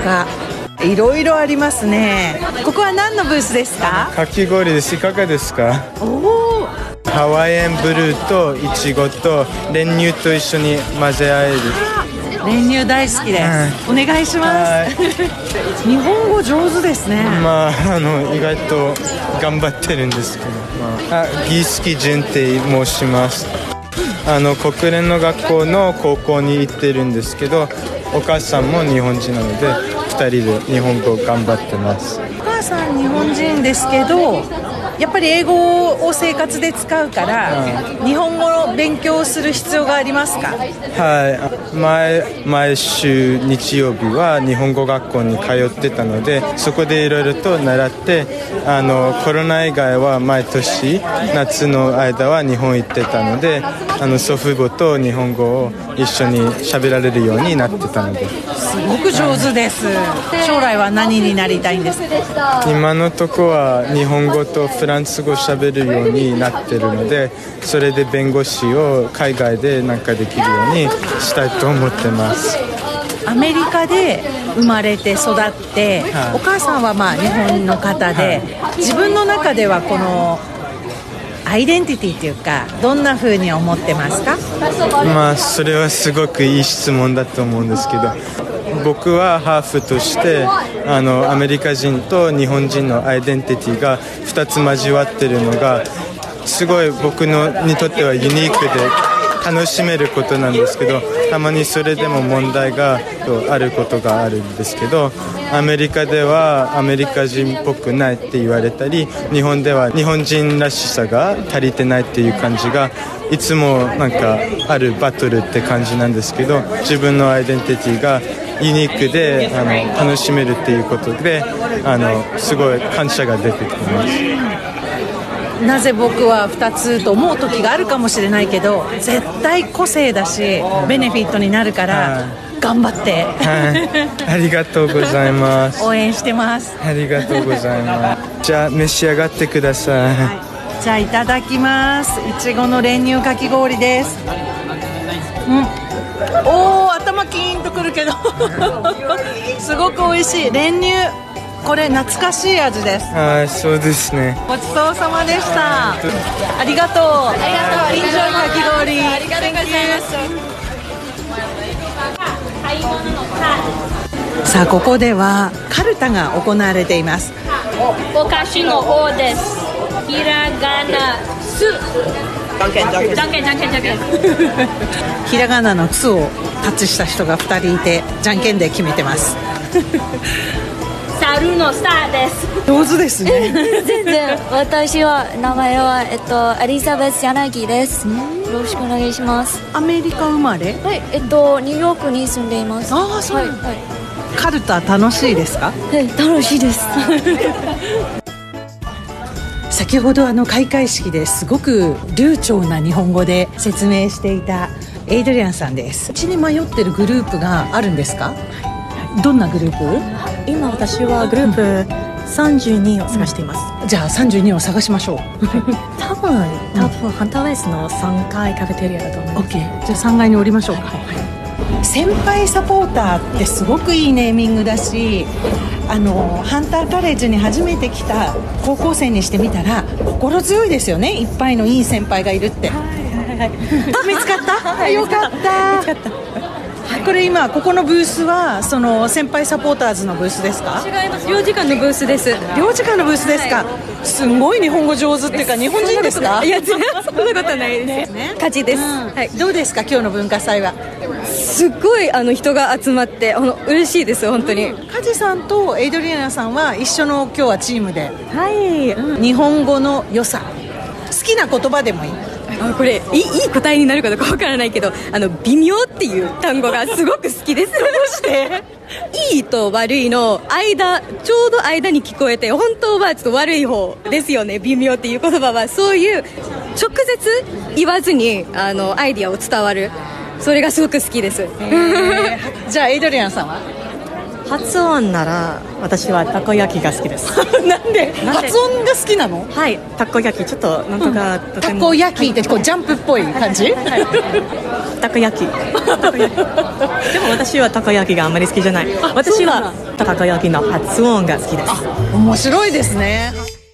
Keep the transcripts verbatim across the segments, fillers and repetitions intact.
か。いろいろありますね。ここは何のブースですか？ かき氷です。いかがですか？ おお。 ハワイアンブルーとイチゴと練乳と一緒に混ぜ合える。 練乳大好きです、うん、お願いします。日本語上手ですね。 まあ、あの意外と頑張ってるんですけど、まあ、あギースキジュンって申します。あの国連の学校の高校に行ってるんですけど、お母さんも日本人なのでふたりで日本語頑張ってます。 お母さん日本人ですけど、やっぱり英語を生活で使うから、うん、日本語の勉強をする必要がありますか？ はい、毎毎週日曜日は日本語学校に通ってたので、そこでいろいろと習って、あのコロナ以外は毎年夏の間は日本行ってたので、あの祖父母と日本語を一緒に喋られるようになってたので、 すごく上手です。将来は何になりたいんですか？ 今のところは日本語とフランス語喋るようになってるので、それで弁護士を海外でなんかできるようにしたいと思ってます。 アメリカで生まれて育って、はい、お母さんはまあ日本の方で、はい、自分の中ではこのアイデンティティというか、どんな風に思ってますか？ まあそれはすごくいい質問だと思うんですけど、僕はハーフとしてあのアメリカ人と日本人のアイデンティティがふたつ交わってるのがすごい僕のにとってはユニークで楽しめることなんですけど、たまにそれでも問題があることがあるんですけど、アメリカではアメリカ人っぽくないって言われたり、日本では日本人らしさが足りてないっていう感じがいつもなんかあるバトルって感じなんですけど、自分のアイデンティティがユニークであの楽しめるっていうことで、あのすごい感謝が出てきます。 なぜ僕はふたつと思う時があるかもしれないけど、絶対個性だしベネフィットになるから頑張って、 はい、ありがとうございます。 応援してます。 ありがとうございます。じゃあ召し上がってください、はい、 じゃあいただきます。いちごの練乳かき氷です。うん、おー、頭キーンとくるけどすごく美味しい練乳。これ懐かしい味です。 はい、そうですね。 ごちそうさまでした。ありがとう。ありがとう。インジョイかき氷。ありがとうございます。さあ、ここではカルタが行われています。 お菓子の方です。ひらがなす。じゃんけんじゃんけんじゃんけんじゃんけんじゃんけん。 ひらがなのすをタッチした人がふたりいて、じゃんけんで決めてます猿のさです。 上手ですね全然。私は名前は、えっと、エリザベス柳です。よろしくお願いします。 アメリカ生まれ？ はい、えっとニューヨークに住んでいます。 ああ、そう、はいはい、カルタ楽しいですか？ はい、楽しいです先ほどあの開会式ですごく流暢な日本語で説明していたエイドリアンさんです。うちに迷ってるグループがあるんですか？どんなグループ？ 今私はグループさんじゅうにを探しています、 うん、じゃあさんじゅうにを探しましょう多分多分ハンターウェイスのさんがいカフェテリアだと思います。 OK、 じゃあさんがいに降りましょうか、はいはい、先輩サポーターってすごくいいネーミングだし、あのハンターカレッジに初めて来た高校生にしてみたら心強いですよね。いっぱいのいい先輩がいるって。 はいはいはい、 見つかった、はい、よかった。見つかった。これ今ここのブースはその先輩サポーターズのブースですか？ 違います。領事館のブースです。 領事館のブースですか、はい、すごい日本語上手っていうか日本人ですか？ いやそんなことないですね。勝ちです、うん、 はい、どうですか今日の文化祭は？ すっごいあの人が集まってあの嬉しいです本当に。 カジさんとエイドリアナさんは一緒の今日はチームで、 はい、 うん、日本語の良さ、好きな言葉でもいい。 あこれいい、いい答えになるかどうかわからないけど、あの微妙っていう単語がすごく好きです。どうしていいと悪いの間、ちょうど間に聞こえて、本当はちょっと悪い方ですよね。微妙っていう言葉はそういう直接言わずにあのアイディアを伝わる、それがすごく好きです。 じゃあエイドリアンさんは？ 発音なら私はたこ焼きが好きですなんで発音が好きなの？ はい、たこ焼きちょっとなんとか、うん、 たこ焼きってこうジャンプっぽい感じ、はいはいたこ焼きたこ焼きでも私はたこ焼きがあんまり好きじゃない。私はたこ焼きの発音が好きです。 面白いですね。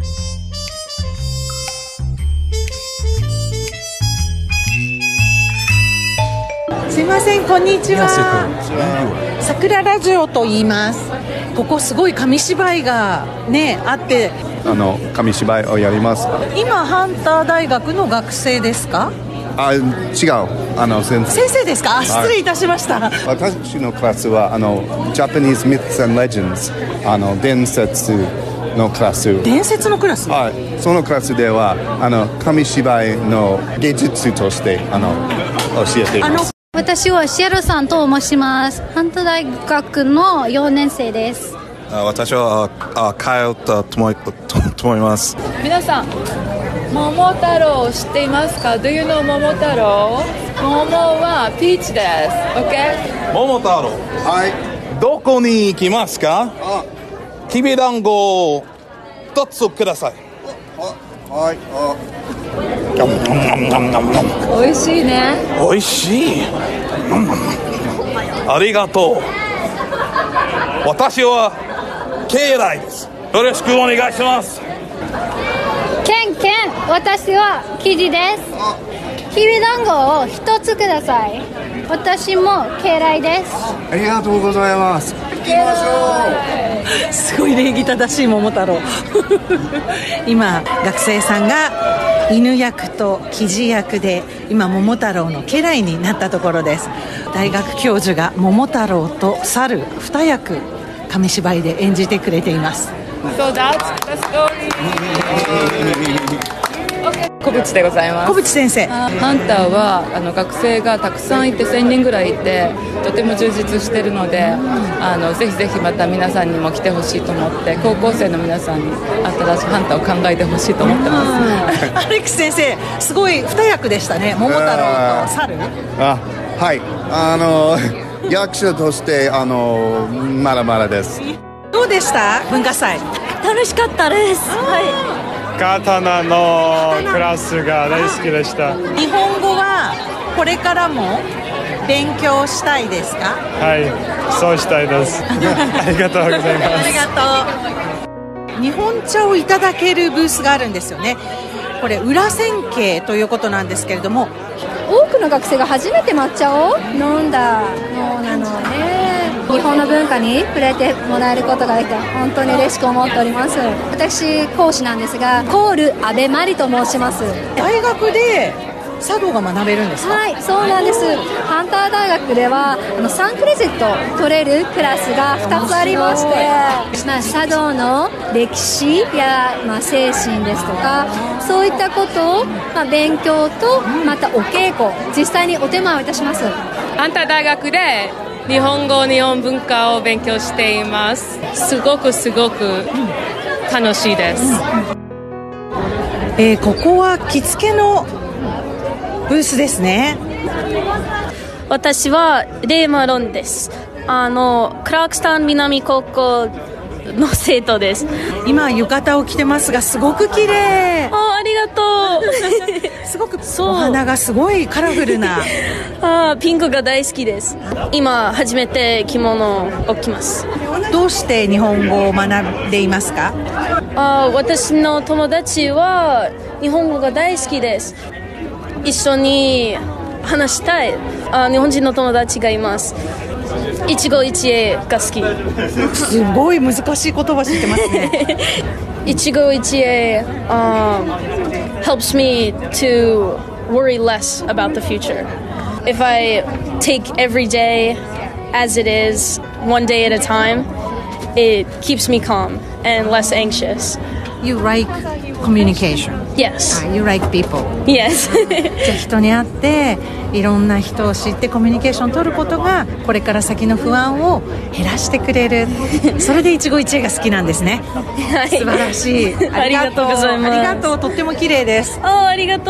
すいません、こんにちは。桜ラジオと言います。ここすごい紙芝居がねあって、 あの紙芝居をやります。 今ハンター大学の学生ですか？ あ、違う、あの先生。 先生ですか？あ、失礼いたしました。 私のクラスはあの Japanese Myths and Legends、 あの伝説のクラス。 伝説のクラス？ はい、そのクラスではあの紙芝居の芸術としてあの教えています。 私はシエルさんと申します。ハンター大学のよねん生です。 私はあ通ったと思い、と思います。 皆さん、桃太郎を知っていますか？ Do you know 桃太郎？桃はピーチです。 OK？ 桃太郎、はい、どこに行きますか？あ、きびだんごを一つください。 はい、あ、 美味しいね。 美味しい、ありがとう。私はケイライです。よろしくお願いします。 ケンケン、私はキジです。きびだんごを一つください。私もケイライです。 ありがとうございます。行きましょう。 すごい礼儀正しい桃太郎。今学生さんが犬役とキジ役で今桃太郎の家来になったところです。大学教授が桃太郎と猿二役紙芝居で演じてくれています。 So that's the story. 小渕でございます。 小渕先生、 ハンターはあの学生がたくさんいてせんにんぐらいいてとても充実しているので、あのぜひぜひまた皆さんにも来てほしいと思って高校生の皆さんに新しいハンターを考えてほしいと思ってます。 アレックス先生すごい二役でしたね。桃太郎と猿。 あ、はい、あの役者としてあのまだまだです。 どうでした文化祭？ 楽しかったです。はい。 刀のクラスが大好きでした。 日本語はこれからも勉強したいですか？ はい、そうしたいです。ありがとうございます。 ありがとう。日本茶をいただけるブースがあるんですよね。これ裏千家ということなんですけれども、 多くの学生が初めて抹茶を飲んだものなので、日本の文化に触れてもらえることができて本当に嬉しく思っております。私講師なんですが、コール阿部真理と申します。 大学で茶道が学べるんですか？ はい、そうなんです。ハンター大学ではあのさんクレジット取れるクラスがふたつありまして、まあ、茶道の歴史や、まあ、精神ですとかそういったことを、まあ、勉強とまたお稽古実際にお手間をいたします。 ハンター大学で日本語日本文化を勉強しています。すごくすごく楽しいです。 えー、ここは着付けのブースですね。 私はレイマロンです。あのクラークスタン南高校の生徒です。 今浴衣を着てますがすごく綺麗。 あ、ありがとう。 すごくお花がすごいカラフルな。 あ、ピンクが大好きです。今初めて着物を着ます。 どうして日本語を学んでいますか？ あ、私の友達は日本語が大好きです。一緒に話したいあ日本人の友達がいます。一期一会が好き。 すごい難しい言葉知ってますね。 一期一会、um, helps me to worry less about the future. If I take every day as it is, one day at a time, it keeps me calm and less anxious. You like communication? Yes. You like people? Yes. じゃあ人に会っていろんな人を知ってコミュニケーションを取ることがこれから先の不安を減らしてくれる。それで一期一会が好きなんですね。はい、素晴らしい。 ありがとうございます。 ありがとう。とっても綺麗です。 あ、ありがとう。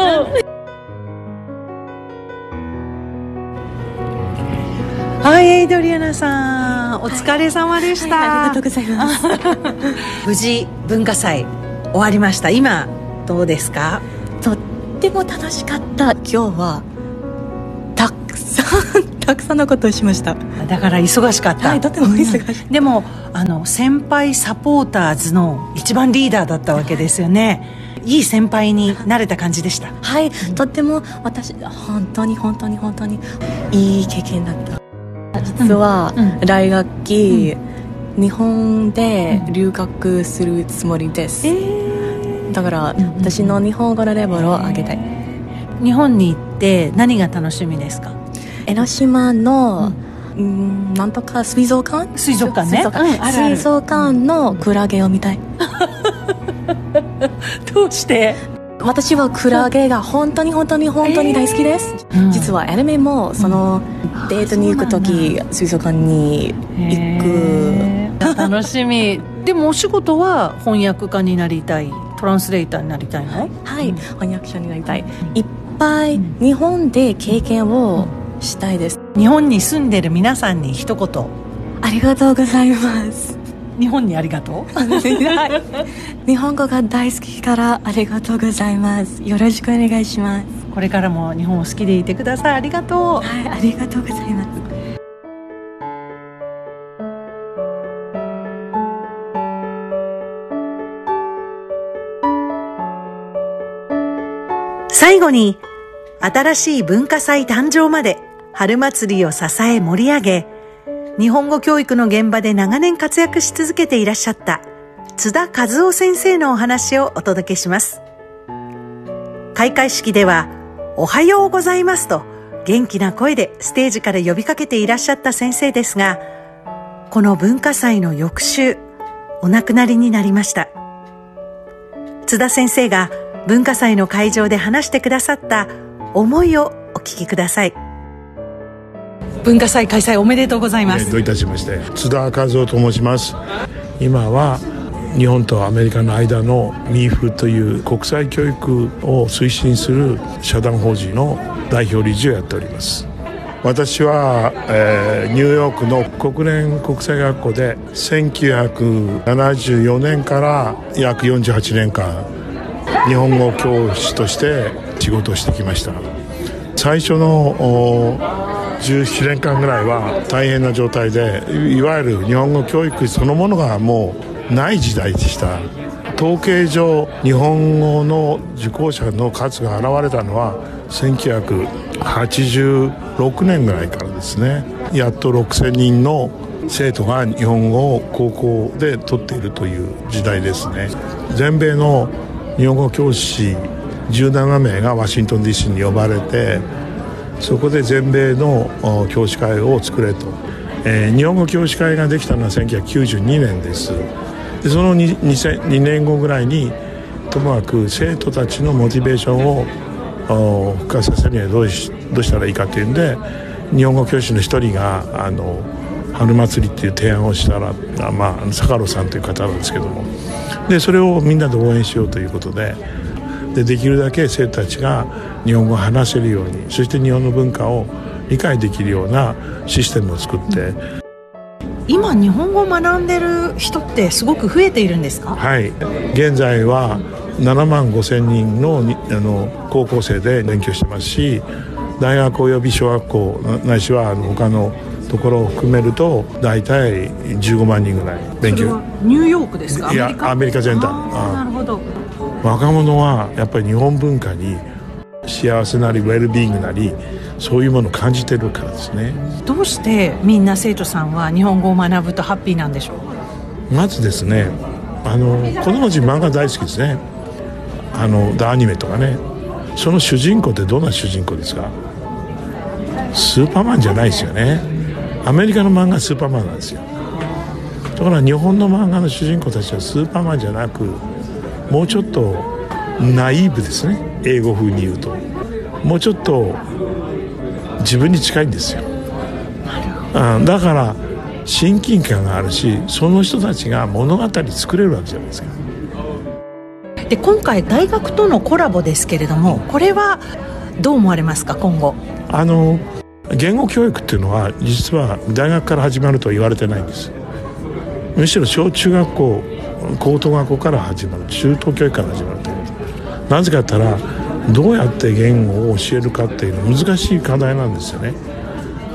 はい、エイドリアナさんお疲れ様でした。 はい、ありがとうございます。 無事文化祭終わりました。今どうですか？ とっても楽しかった。今日はたくたくさんのことをしました。 だから忙しかった。 はい、とても忙しい、 うん、でもあの先輩サポーターズの一番リーダーだったわけですよね。いい先輩になれた感じでした。 はい、とっても私本当に本当に本当にいい経験だった。実は来学期、うん、日本で留学するつもりです、うん、だから私の日本語のレベルを上げたい。 日本に行って何が楽しみですか？ 江ノ島の、うん、なんとか水族館水族館ね、 水族館、うん、あるある水族館のクラゲを見たいどうして？ 私はクラゲが本当に本当に本当に大好きです、えーうん、実はアニメもその、うん、デートに行くとき水族館に行く、 えー、楽しみでもお仕事は翻訳家になりたい、トランスレーターになりたいの？ はい、はい、うん、翻訳者になりたい、いっぱい日本で経験をしたいです。 日本に住んでる皆さんに一言。 ありがとうございます。 日本にありがとう日本語が大好きからありがとうございます。よろしくお願いします。 これからも日本を好きでいてください。ありがとう。 はい、ありがとうございます。 最後に新しい文化祭誕生まで春祭りを支え盛り上げ、日本語教育の現場で長年活躍し続けていらっしゃった津田和夫先生のお話をお届けします。開会式ではおはようございますと元気な声でステージから呼びかけていらっしゃった先生ですが、この文化祭の翌週お亡くなりになりました。津田先生が文化祭の会場で話してくださった思いをお聞きください。文化祭開催おめでとうございます。 どういたしまして。津田和夫と申します。今は日本とアメリカの間の ミーフ という国際教育を推進する社団法人の代表理事をやっております。私は、えー、ニューヨークの国連国際学校でせんきゅうひゃくななじゅうよねんから約よんじゅうはちねんかん日本語教師として仕事をしてきました。最初のじゅうななねんかんぐらいは大変な状態で、いわゆる日本語教育そのものがもうない時代でした。統計上日本語の受講者の数が現れたのはせんきゅうひゃくはちじゅうろくねんぐらいからですね。やっとろくせんにんの生徒が日本語を高校で取っているという時代ですね。全米の日本語教師じゅうななめいがワシントン ディーシー に呼ばれて、そこで全米の教師会を作れと、えー、日本語教師会ができたのはせんきゅうひゃくきゅうじゅうにねんです。でその 2, 2年後ぐらいにともかく生徒たちのモチベーションを復活させるにはどうし、どうしたらいいかというんで、日本語教師の一人があの春祭りっていう提案をしたら、まあ、坂野さんという方なんですけども、でそれをみんなで応援しようということで、でできるだけ生徒たちが日本語を話せるように、そして日本の文化を理解できるようなシステムを作って、 今日本語を学んでる人ってすごく増えているんですか？ はい、現在はななまんごせんにん の, あの高校生で勉強してますし、大学および小学校ないしはあの他のところを含めると大体じゅうごまんにんぐらい勉強。それはニューヨークですか？ いや、アメリカ全体。 あ、なるほど。 若者はやっぱり日本文化に幸せなりウェルビーイングなり、そういうものを感じてるからですね。 どうしてみんな生徒さんは日本語を学ぶとハッピーなんでしょう？ まずですね、あの子供たち漫画大好きですね。あのアニメとかね。その主人公ってどんな主人公ですか？スーパーマンじゃないですよね。アメリカの漫画はスーパーマンなんですよ。だから日本の漫画の主人公たちはスーパーマンじゃなく、もうちょっとナイーブですね。英語風に言うともうちょっと自分に近いんですよ。あ、だから親近感があるし、その人たちが物語作れるわけじゃないですか。 で今回大学とのコラボですけれども、これはどう思われますか？今後あの言語教育っていうのは実は大学から始まるとは言われてないんです。むしろ小中学校高等学校から始まる、中等教育から始まるということ。なぜかと言ったら、どうやって言語を教えるかっていうのは難しい課題なんですよね。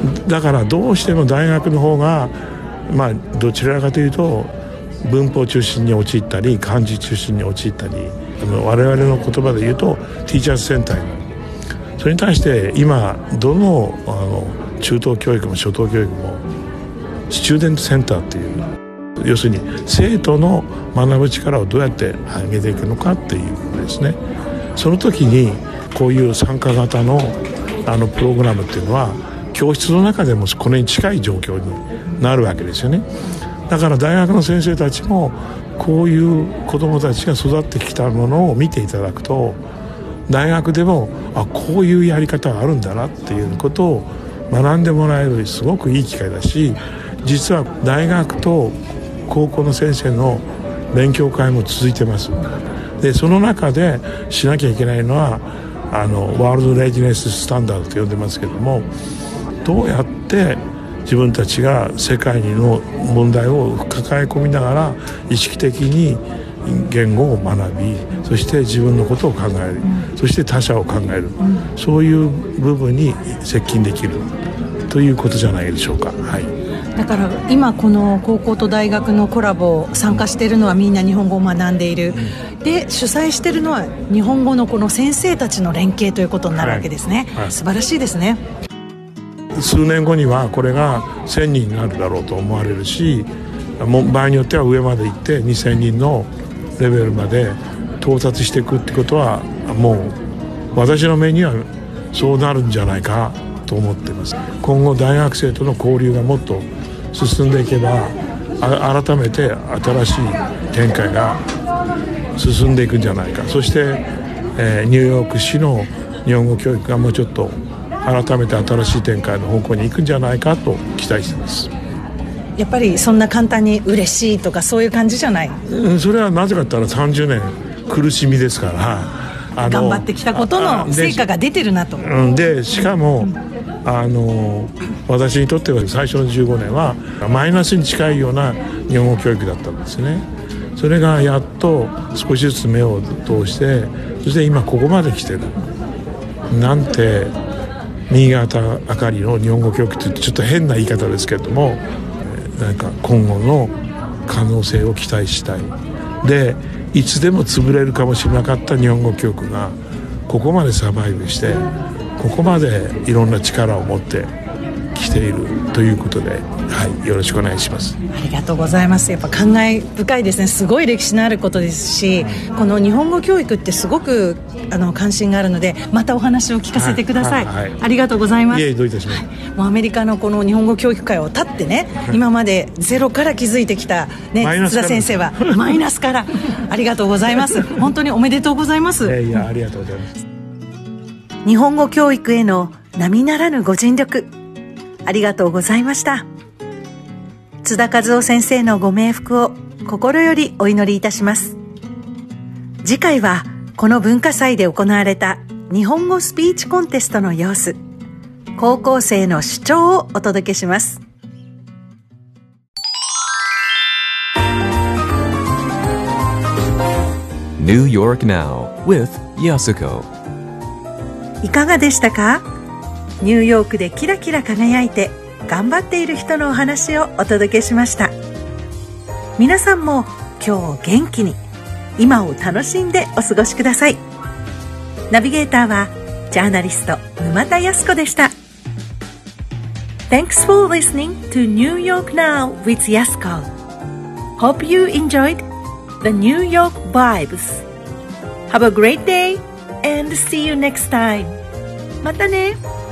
だからどうしても大学の方が、まあ、どちらかというと文法中心に陥ったり漢字中心に陥ったり、あの我々の言葉で言うとティーチャーズセンターになる。それに対して今どの、あの中等教育も初等教育もスチューデントセンターっていう、要するに生徒の学ぶ力をどうやって上げていくのかっていうことですね。その時にこういう参加型のあのプログラムっていうのは教室の中でもこれに近い状況になるわけですよね。だから大学の先生たちもこういう子どもたちが育ってきたものを見ていただくと、大学でもあこういうやり方があるんだなっていうことを学んでもらえるすごくいい機会だし、実は大学と高校の先生の勉強会も続いてます。でその中でしなきゃいけないのはあのワールドレジネススタンダードと呼んでますけども、どうやって自分たちが世界の問題を抱え込みながら意識的に言語を学び、そして自分のことを考える、うん、そして他者を考える、うん、そういう部分に接近できるということじゃないでしょうか。はい、 だから今この高校と大学のコラボ参加しているのはみんな日本語を学んでいる、うん、で主催しているのは日本語のこの先生たちの連携ということになるわけですね。はいはい、素晴らしいですね。 数年後にはこれがせんにんになるだろうと思われるし、場合によっては上まで行ってにせんにんのレベルまで到達していくってことは、もう私の目にはそうなるんじゃないかと思っています。今後大学生との交流がもっと進んでいけば、改めて新しい展開が進んでいくんじゃないか。そして、えー、ニューヨーク市の日本語教育がもうちょっと改めて新しい展開の方向に行くんじゃないかと期待しています。 やっぱりそんな簡単に嬉しいとかそういう感じじゃない、 うん、それはなぜかと言ったらさんじゅうねん苦しみですから、 あの頑張ってきたことの成果が出てるなと。 で, でしかも、うん、あの私にとっては最初のじゅうごねんはマイナスに近いような日本語教育だったんですね。それがやっと少しずつ目を通して、そして今ここまで来てるなんて、新潟あかりの日本語教育ってちょっと変な言い方ですけれども、なんか今後の可能性を期待したい。でいつでも潰れるかもしれなかった日本語教育がここまでサバイブして、ここまでいろんな力を持ってきているということで、はい、よろしくお願いします。 ありがとうございます。やっぱ感慨深いですね。すごい歴史のあることですし、この日本語教育ってすごくあの関心があるので、またお話を聞かせてください。はいはいはい、ありがとうございます。 いえいえ、どういたしまして。 もうアメリカのこの日本語教育界を立ってね、今までゼロから築いてきた、ね、津田先生はマイナスからありがとうございます。本当におめでとうございます。 いやいや、ありがとうございます。 日本語教育への並ならぬご尽力ありがとうございました。津田和夫先生のご冥福を心よりお祈りいたします。次回はこの文化祭で行われた日本語スピーチコンテストの様子、高校生の主張をお届けします。 New York Now with Yasuko。 いかがでしたか？ニューヨークでキラキラ輝いて頑張っている人のお話をお届けしました。皆さんも今日元気に今を楽しんでお過ごしください。ナビゲーターはジャーナリスト沼田康子でした。 Thanks for listening to New York Now with Yasuko. Hope you enjoyed the New York vibes. Have a great day and see you next time. またね。